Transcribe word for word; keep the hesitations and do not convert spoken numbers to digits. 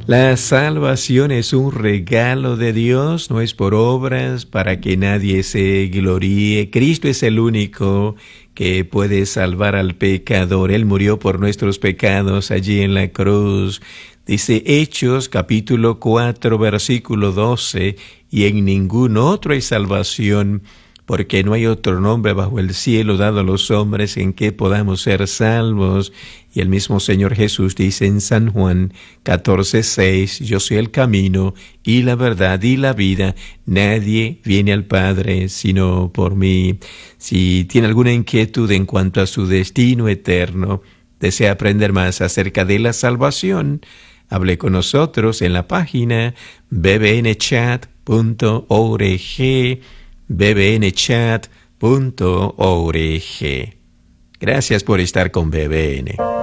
La salvación es un regalo de Dios, no es por obras para que nadie se gloríe. Cristo es el único que puede salvar al pecador. Él murió por nuestros pecados allí en la cruz. Dice Hechos capítulo cuatro versículo doce, y en ningún otro hay salvación, porque no hay otro nombre bajo el cielo dado a los hombres en que podamos ser salvos. Y el mismo Señor Jesús dice en San Juan catorce seis, yo soy el camino y la verdad y la vida. Nadie viene al Padre sino por mí. Si tiene alguna inquietud en cuanto a su destino eterno, desea aprender más acerca de la salvación, hable con nosotros en la página b b n chat punto org, b b n chat punto org. Gracias por estar con B B N.